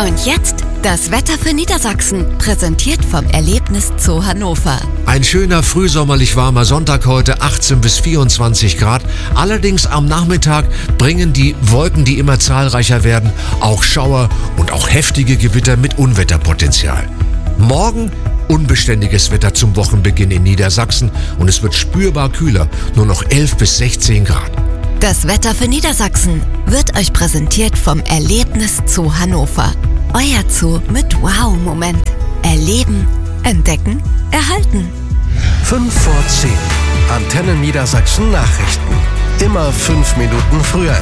Und jetzt das Wetter für Niedersachsen, präsentiert vom Erlebnis Zoo Hannover. Ein schöner, frühsommerlich warmer Sonntag heute, 18 bis 24 Grad. Allerdings am Nachmittag bringen die Wolken, die immer zahlreicher werden, auch Schauer und auch heftige Gewitter mit Unwetterpotenzial. Morgen unbeständiges Wetter zum Wochenbeginn in Niedersachsen und es wird spürbar kühler, nur noch 11 bis 16 Grad. Das Wetter für Niedersachsen wird euch präsentiert vom Erlebnis Zoo Hannover. Euer Zoo mit Wow-Moment. Erleben, entdecken, erhalten. 5 vor 10. Antenne Niedersachsen Nachrichten. Immer 5 Minuten früher.